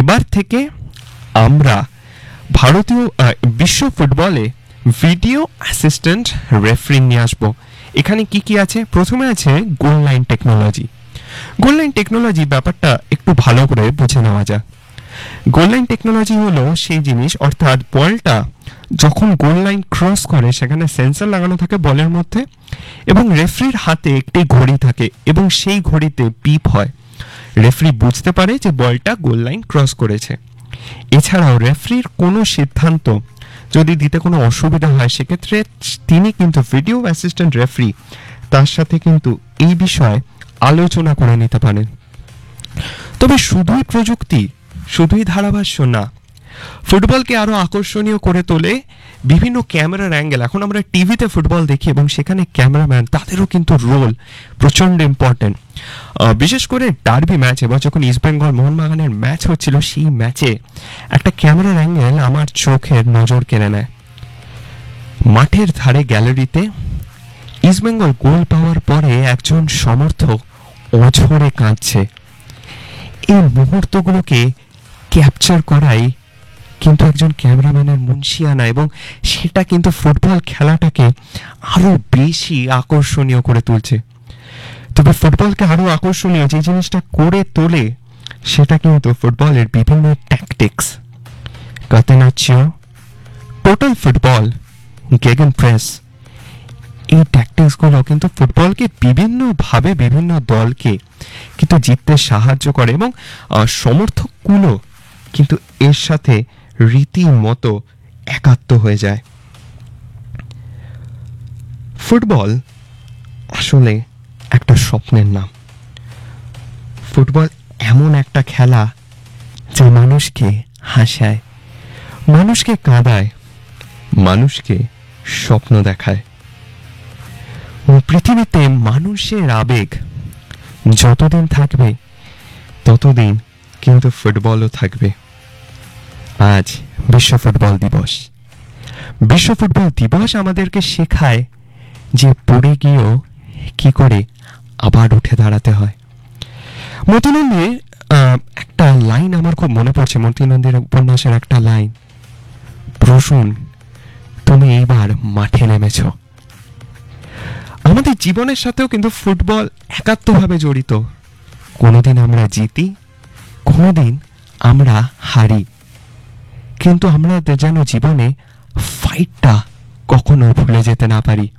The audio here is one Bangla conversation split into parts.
এবার থেকে আমরা ভারতীয় বিশ্ব ফুটবলে ভিডিও অ্যাসিস্ট্যান্ট রেফারি নিয়ে আসবো। এখানে কি কি আছে? প্রথমে আছে goal line technology. Goal line technology ব্যাপারটা একটু ভালো করে বুঝে নেওয়া যাক। গোল লাইন টেকনোলজি হলো সেই জিনিস, অর্থাৎ বলটা যখন গোল লাইন ক্রস করে সেখানে সেন্সর লাগানো থাকে বলের মধ্যে, এবং রেফারির হাতে একটি ঘড়ি থাকে এবং সেই ঘড়িতে বিপ হয়। রেফারি বুঝতে পারে যে বলটা গোল লাইন ক্রস করেছে। এছাড়াও রেফারির কোনো সিদ্ধান্ত যদি দিতে কোনো অসুবিধা হয় সেক্ষেত্রে তিনি কিন্তু ভিডিও অ্যাসিস্ট্যান্ট রেফারি তার সাথে কিন্তু এই বিষয়ে আলোচনা করে নিতে পারেন। তবে শুধুই প্রযুক্তি, শুধুই ধারাভাষ্য না, ফুটবলকে আরো আকর্ষণীয় করে তোলে বিভিন্ন ক্যামেরার অ্যাঙ্গেল। এখন আমরা টিভিতে ফুটবল দেখি এবং সেখানে ক্যামেরাম্যান, তাদেরও কিন্তু রোল প্রচণ্ড ইম্পর্টেন্ট। বিশেষ করে ডার্বি ম্যাচ, এবার যখন ইস্টবেঙ্গল মোহনবাগানের ম্যাচ হচ্ছিল, সেই ম্যাচে একটা ক্যামেরার অ্যাঙ্গেল আমার চোখের নজর কেড়ে নেয়। মাঠের ধারে গ্যালারিতে ইস্টবেঙ্গল গোল পাওয়ার পরে একজন সমর্থক অঝরে কাঁদছে। এই মুহূর্তগুলোকে ক্যাপচার করাই কিন্তু একজন ক্যামেরাম্যানের মুনশিয়ানা, এবং সেটা কিন্তু ফুটবল খেলাটাকে আরো বেশি আকর্ষণীয় করে তুলছে। তবে ফুটবলকে আরো আকর্ষণীয় যে জিনিসটা করে তোলে সেটা কিন্তু ফুটবলের বিভিন্ন tactics, কাতেনাচিও, total football, gegen press. এই ট্যাকটিক্সগুলো কিন্তু ফুটবলকে বিভিন্নভাবে বিভিন্ন দলকে কিন্তু জিততে সাহায্য করে, এবং সমর্থকগুলো কিন্তু এর সাথে রীতিমতো একাত্ম হয়ে যায়। ফুটবল আসলে একটা স্বপ্নের নাম। ফুটবল এমন একটা খেলা যা মানুষকে হাসায়, মানুষকে কাঁদায়, মানুষকে স্বপ্ন দেখায়। পৃথিবীতে মানুষের আবেগ যতদিন থাকবে ততদিন কিন্তু ফুটবলও থাকবে। আজ বিশ্ব ফুটবল দিবস। বিশ্ব ফুটবল দিবস আমাদেরকে শেখায় যে পড়ে গিয়েও কি করে আবার উঠে দাঁড়াতে হয়। মতি নন্দীর একটা লাইন আমার খুব মনে পড়ছে, মতি নন্দীর উপন্যাসের একটা লাইন, প্রসূন তুমি এইবার মাঠে নেমেছ। আমাদের জীবনের সাথেও কিন্তু ফুটবল একাত্মভাবে জড়িত। কোনোদিন আমরা জিতি, কোনোদিন আমরা হারি, কিন্তু আমরা যেন জীবনে ফাইটটা কখনো ভুলে যেতে না পারি।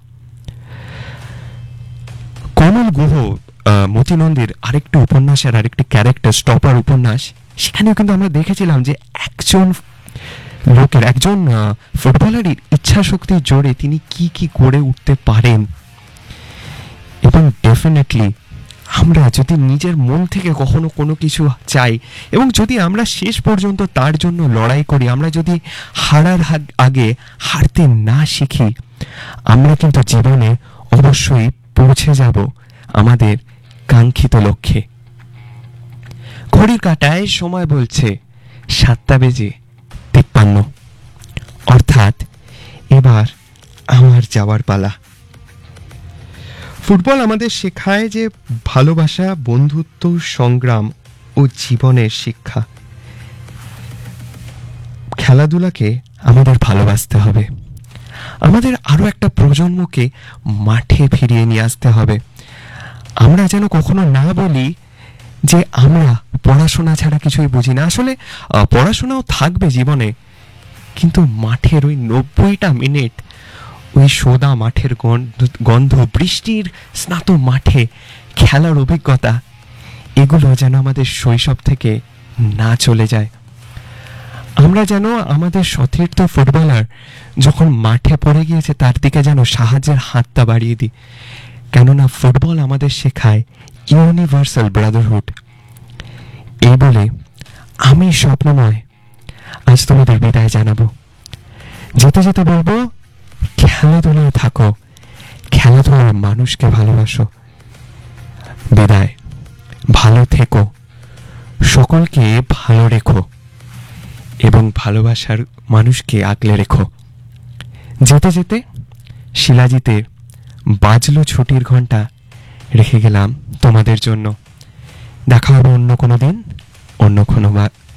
কমল গুহ মতি নন্দীর আরেকটি উপন্যাসের আরেকটি ক্যারেক্টার, স্টপার উপন্যাস, সেখানেও কিন্তু আমরা দেখেছিলাম যে একজন লোকের, একজন ফুটবলারের ইচ্ছা শক্তির জোরে তিনি কি কি করে উঠতে পারেন। এবং ডেফিনেটলি আমরা যদি নিজের মন থেকে কখনো কোনো কিছু চাই এবং যদি আমরা শেষ পর্যন্ত তার জন্য লড়াই করি, আমরা যদি হারার আগে হারতে না শিখি, আমরা কিন্তু জীবনে অবশ্যই পৌঁছে যাব আমাদের কাঙ্ক্ষিত লক্ষ্যে। ঘড়ির কাঁটায় সময় বলছে 7:53, অর্থাৎ এবার আমার যাওয়ার পালা। ফুটবল আমাদের শেখায় যে ভালোবাসা, বন্ধুত্ব, সংগ্রাম ও জীবনের শিক্ষা। খেলাধুলাকে আমাদের ভালোবাসতে হবে, আমাদের আরো একটা প্রজন্মকে মাঠে ফিরিয়ে নিয়ে আসতে হবে। আমরা যেন কখনো না বলি যে আমরা পড়াশোনা ছাড়া কিছুই বুঝি না। আসলে পড়াশোনাও থাকবে জীবনে, কিন্তু মাঠের ওই 90টা মিনিট, ওই সোদা মাঠের গন্ধ, বৃষ্টির স্নাত মাঠে খেলার অভিজ্ঞতা, এগুলো যেন আমাদের শৈশব থেকে না চলে যায়। আমরা যেন আমাদের সতীর্থ ফুটবলার যখন মাঠে পড়ে গিয়েছে তার দিকে যেন সাহায্যের হাতটা বাড়িয়ে দিই। কেননা ফুটবল আমাদের শেখায় ইউনিভার্সাল ব্রাদারহুড। এই বলে আমি স্বপ্নময় আজ তোমাদের বিদায় জানাবো। যেতে যেতে বলবো, খেলাধুলায় থাকো, খেলাধুলার মানুষকে ভালোবাসো। বিদায়, ভালো থেকো, সকলকে ভালো রেখো এবং ভালোবাসার মানুষকে আগলে রেখো। যেতে যেতে শিলাজিতে বাজলো ছুটির ঘন্টা, রেখে গেলাম তোমাদের জন্য। দেখা হবে অন্য কোনো দিন, অন্য কোনো